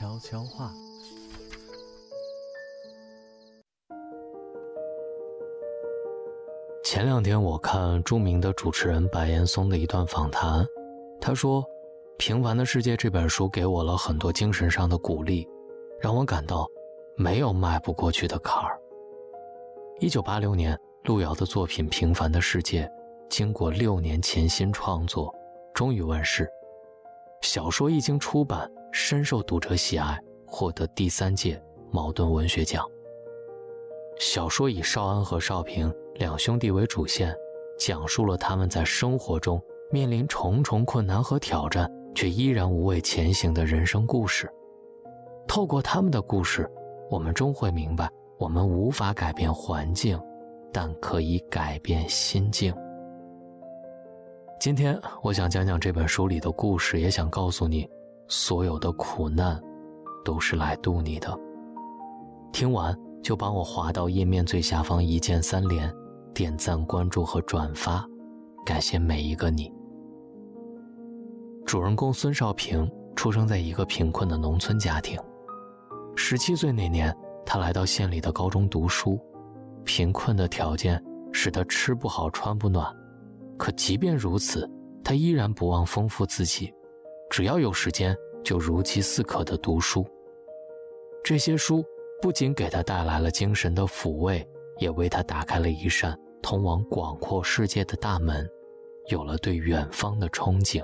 悄悄话。前两天我看著名的主持人白岩松的一段访谈，他说，平凡的世界这本书给我了很多精神上的鼓励，让我感到没有迈不过去的坎儿。1986年路遥的作品《平凡的世界》经过6年潜心创作终于问世，小说一经出版深受读者喜爱，获得第3届茅盾文学奖。小说以少安和少平两兄弟为主线，讲述了他们在生活中面临重重困难和挑战，却依然无畏前行的人生故事。透过他们的故事，我们终会明白，我们无法改变环境，但可以改变心境。今天我想讲讲这本书里的故事，也想告诉你，所有的苦难都是来渡你的。听完就帮我滑到页面最下方一键3连，点赞、关注和转发，感谢每一个你。主人公孙少平出生在一个贫困的农村家庭，17岁那年，他来到县里的高中读书。贫困的条件使他吃不好穿不暖，可即便如此，他依然不忘丰富自己，只要有时间就如饥似渴地读书。这些书不仅给他带来了精神的抚慰，也为他打开了一扇通往广阔世界的大门，有了对远方的憧憬。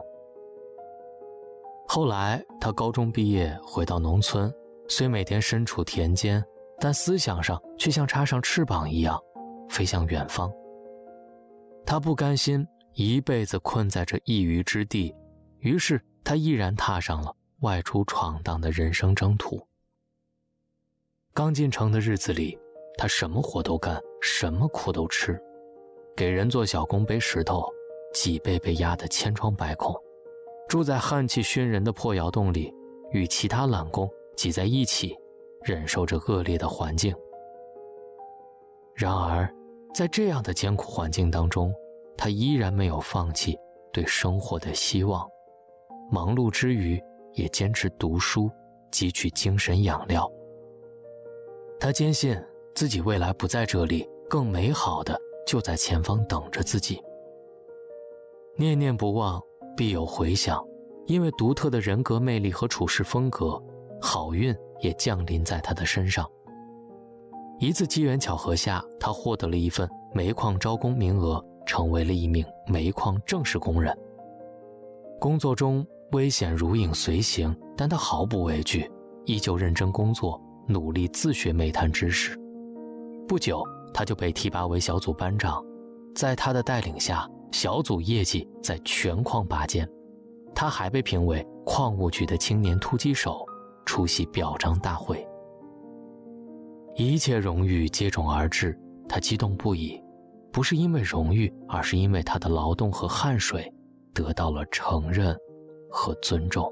后来他高中毕业回到农村，虽每天身处田间，但思想上却像插上翅膀一样飞向远方。他不甘心一辈子困在这一隅之地，于是他毅然踏上了外出闯荡的人生征途。刚进城的日子里，他什么活都干，什么苦都吃，给人做小工背石头，脊背被压得千疮百孔，住在汗气熏人的破窑洞里，与其他懒工挤在一起，忍受着恶劣的环境。然而在这样的艰苦环境当中，他依然没有放弃对生活的希望，忙碌之余也坚持读书，汲取精神养料。他坚信自己未来不在这里，更美好的就在前方等着自己。念念不忘必有回响，因为独特的人格魅力和处事风格，好运也降临在他的身上。一次机缘巧合下，他获得了一份煤矿招工名额，成为了一名煤矿正式工人。工作中危险如影随形，但他毫不畏惧，依旧认真工作，努力自学煤炭知识。不久他就被提拔为小组班长，在他的带领下，小组业绩在全矿拔尖。他还被评为矿务局的青年突击手，出席表彰大会。一切荣誉接踵而至，他激动不已，不是因为荣誉，而是因为他的劳动和汗水得到了承认和尊重。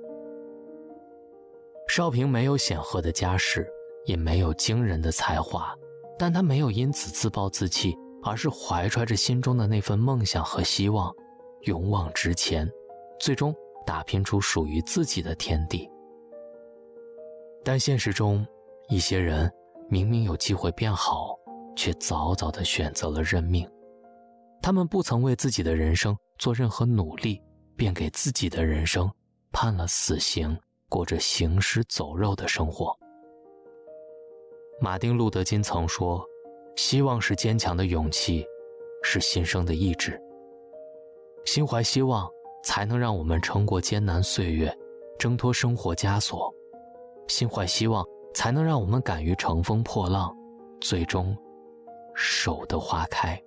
少平没有显赫的家世，也没有惊人的才华，但他没有因此自暴自弃，而是怀揣着心中的那份梦想和希望，勇往直前，最终打拼出属于自己的天地。但现实中，一些人明明有机会变好，却早早地选择了认命。他们不曾为自己的人生做任何努力，便给自己的人生判了死刑，过着行尸走肉的生活。马丁·路德·金曾说，希望是坚强的勇气，是新生的意志。心怀希望，才能让我们撑过艰难岁月，挣脱生活枷锁。心怀希望，才能让我们敢于乘风破浪，最终守得花开。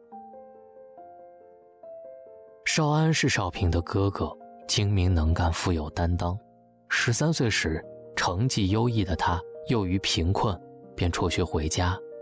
少安是少平的哥哥，精明能干，富有担当。13岁时，成绩优异的他，由于贫困，便辍学回家，